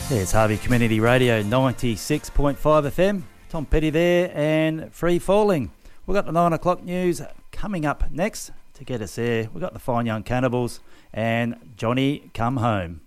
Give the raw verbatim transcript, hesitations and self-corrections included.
There's Harvey Community Radio ninety-six point five F M. Tom Petty there and Free Falling. We've got the nine o'clock news coming up next to get us there. We've got the Fine Young Cannibals and Johnny Come Home.